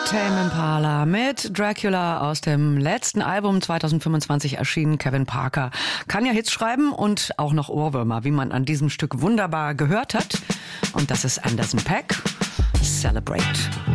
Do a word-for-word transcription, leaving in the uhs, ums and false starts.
Tame Impala mit Dracula aus dem letzten Album zwanzig fünfundzwanzig erschienen. Kevin Parker kann ja Hits schreiben und auch noch Ohrwürmer, wie man an diesem Stück wunderbar gehört hat. Und das ist Anderson .Paak. Celebrate.